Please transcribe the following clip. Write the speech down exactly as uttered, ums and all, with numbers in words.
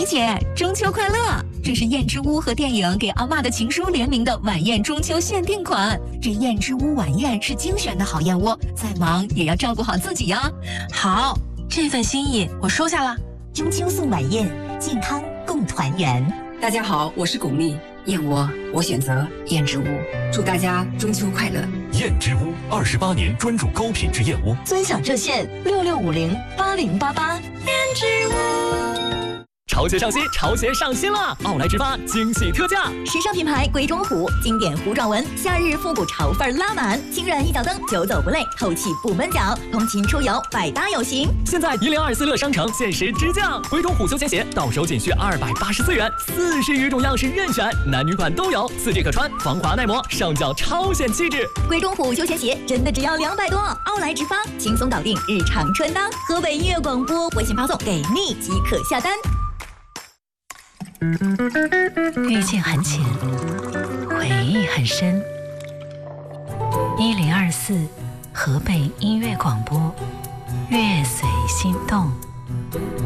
姐，中秋快乐！这是燕之屋和电影《给阿嬷的情书》联名的晚宴中秋限定款。这燕之屋晚宴是精选的好燕窝，再忙也要照顾好自己呀。 好，这份心意我收下了。 中秋送晚宴，健康共团圆。 大家好，我是巩俐，燕窝我选择燕之屋，祝大家中秋快乐。 燕之屋二十八年专注高品质燕窝， 尊享热线六六五零八零八八。 燕之屋。 潮鞋上新，潮鞋上新了！奥莱直发惊喜特价， 时尚品牌鬼冢虎经典糊状纹，夏日复古潮范拉满，轻软一脚蹬，久走不累，透气不闷脚，通勤出游百搭有型。 现在一零二四乐商城限时直降，鬼冢虎休闲鞋到手仅需二百八十四元，四十余种样式任选，男女款都有，四 D 可穿，防滑耐磨，上脚超显气质。 鬼冢虎休闲鞋真的只要两百多，奥莱直发轻松搞定日常穿搭。河北音乐广播微信发送给你即可下单。 遇见很浅，回忆很深。一零二四河北音乐广播，乐随心动。